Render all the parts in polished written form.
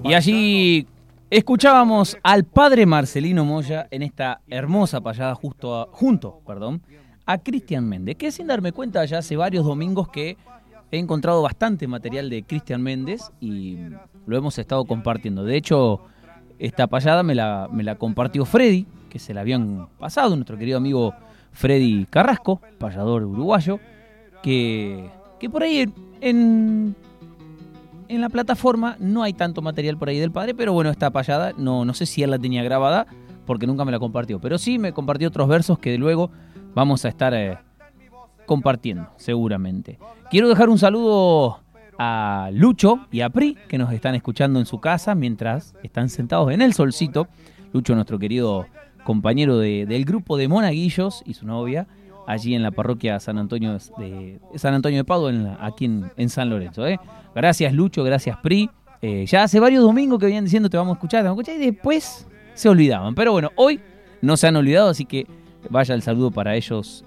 Y allí escuchábamos al padre Marcelino Moya en esta hermosa payada junto a Cristian Méndez, que sin darme cuenta ya hace varios domingos que he encontrado bastante material de Cristian Méndez y lo hemos estado compartiendo. De hecho, esta payada me la compartió Freddy, que se la habían pasado, nuestro querido amigo Freddy Carrasco, payador uruguayo, que por ahí en la plataforma no hay tanto material por ahí del padre, pero bueno, esta payada no sé si él la tenía grabada porque nunca me la compartió, pero sí me compartió otros versos que luego vamos a estar compartiendo seguramente. Quiero dejar un saludo a Lucho y a Pri, que nos están escuchando en su casa mientras están sentados en el solcito. Lucho, nuestro querido compañero del grupo de Monaguillos, y su novia, allí en la parroquia San Antonio de Padua, aquí en San Lorenzo. Gracias Lucho, gracias Pri. Ya hace varios domingos que venían diciendo te vamos a escuchar, y después se olvidaban. Pero bueno, hoy no se han olvidado, así que vaya el saludo para ellos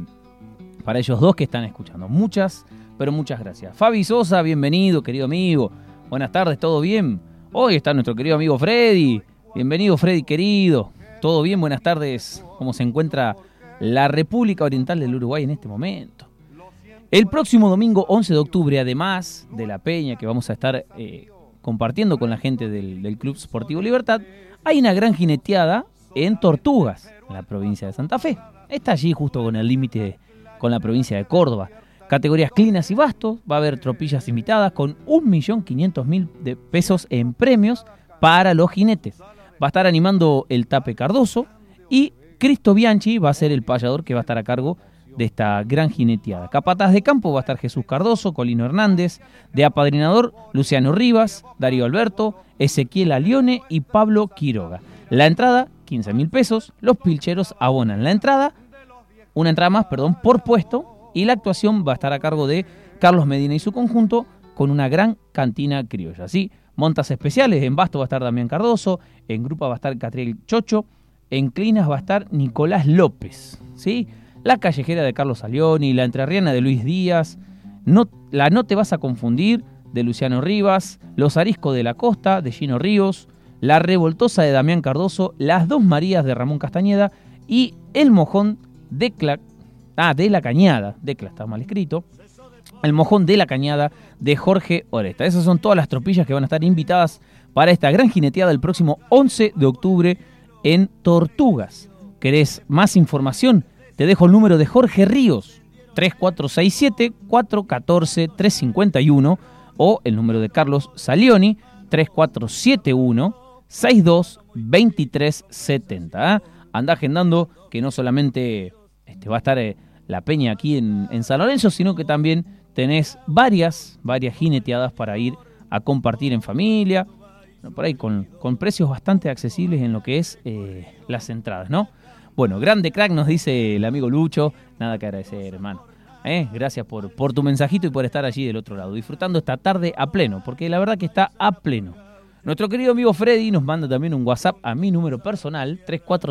dos que están escuchando. Muchas, pero muchas gracias. Fabi Sosa, bienvenido, querido amigo. Buenas tardes, ¿todo bien? Hoy está nuestro querido amigo Freddy. Bienvenido, Freddy, querido. ¿Todo bien? Buenas tardes. ¿Cómo se encuentra la República Oriental del Uruguay en este momento? El próximo domingo 11 de octubre, además de la peña que vamos a estar compartiendo con la gente del Club Sportivo Libertad, hay una gran jineteada en Tortugas, en la provincia de Santa Fe. Está allí justo con el límite con la provincia de Córdoba. Categorías clinas y bastos, va a haber tropillas invitadas con 1.500.000 pesos en premios para los jinetes. Va a estar animando el Tape Cardoso y Cristo Bianchi va a ser el payador que va a estar a cargo de esta gran jineteada. Capataz de campo va a estar Jesús Cardoso, Colino Hernández, de apadrinador Luciano Rivas, Darío Alberto, Ezequiel Alione y Pablo Quiroga. La entrada, 15.000 pesos, los pilcheros abonan una entrada más, por puesto, y la actuación va a estar a cargo de Carlos Medina y su conjunto con una gran cantina criolla. ¿Sí? Montas especiales, en basto va a estar Damián Cardoso, en grupa va a estar Catriel Chocho, en clinas va a estar Nicolás López, ¿sí? La callejera de Carlos Alioni, la entrerriana de Luis Díaz, No te vas a confundir de Luciano Rivas, Los Ariscos de la Costa de Gino Ríos, La Revoltosa de Damián Cardoso, Las Dos Marías de Ramón Castañeda y El Mojón de la Cañada, está mal escrito, El Mojón de la Cañada de Jorge Oresta. Esas son todas las tropillas que van a estar invitadas para esta gran jineteada el próximo 11 de octubre en Tortugas. ¿Querés más información? Te dejo el número de Jorge Ríos, 3467-414-351, o el número de Carlos Salioni, 3471-622370. Andá agendando que no solamente va a estar la peña aquí en San Lorenzo, sino que también tenés varias jineteadas para ir a compartir en familia, por ahí con precios bastante accesibles en lo que es las entradas, ¿no? Bueno, grande crack, nos dice el amigo Lucho. Nada que agradecer, hermano. Gracias por tu mensajito y por estar allí del otro lado, disfrutando esta tarde a pleno, porque la verdad que está a pleno. Nuestro querido amigo Freddy nos manda también un WhatsApp a mi número personal,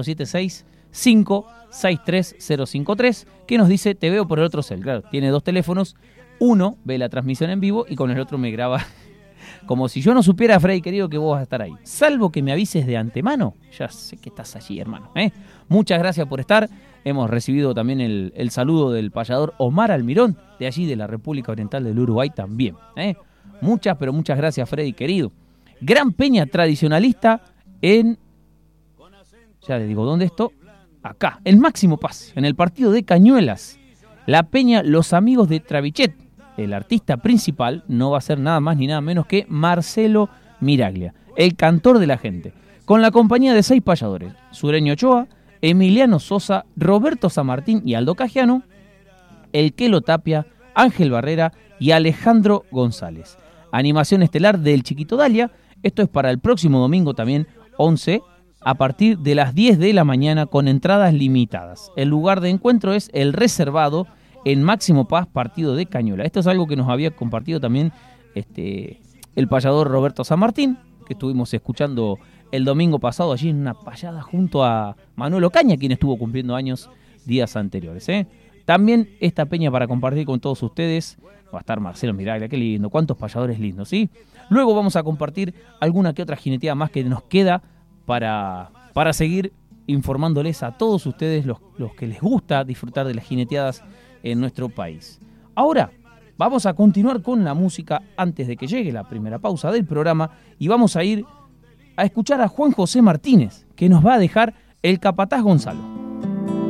3476-563-053, que nos dice, te veo por el otro cel. Claro, tiene dos teléfonos, uno ve la transmisión en vivo y con el otro me graba. Como si yo no supiera, Freddy, querido, que vos vas a estar ahí. Salvo que me avises de antemano, ya sé que estás allí, hermano. Muchas gracias por estar. Hemos recibido también el saludo del payador Omar Almirón, de allí de la República Oriental del Uruguay también. Muchas, pero muchas gracias, Freddy, querido. Gran peña tradicionalista en... Ya les digo, ¿dónde esto? Acá, el Máximo Paz, en el partido de Cañuelas. La peña Los Amigos de Travichet. El artista principal no va a ser nada más ni nada menos que Marcelo Miraglia, el cantor de la gente, con la compañía de 6 payadores: Sureño Ochoa, Emiliano Sosa, Roberto Samartín y Aldo Cajiano, El Quelo Tapia, Ángel Barrera y Alejandro González. Animación estelar del Chiquito Dalia. Esto es para el próximo domingo también, 11, a partir de las 10 de la mañana, con entradas limitadas. El lugar de encuentro es el reservado en Máximo Paz, partido de Cañuela. Esto es algo que nos había compartido también el payador Roberto Samartín, que estuvimos escuchando el domingo pasado allí en una payada junto a Manuel Ocaña, quien estuvo cumpliendo años días anteriores. También esta peña para compartir con todos ustedes. Va a estar Marcelo Miraglia, qué lindo, cuántos payadores lindos, ¿sí? Luego vamos a compartir alguna que otra jineteada más que nos queda para seguir informándoles a todos ustedes, los que les gusta disfrutar de las jineteadas en nuestro país. Ahora vamos a continuar con la música antes de que llegue la primera pausa del programa y vamos a ir a escuchar a Juan José Martínez, que nos va a dejar El Capataz Gonzalo.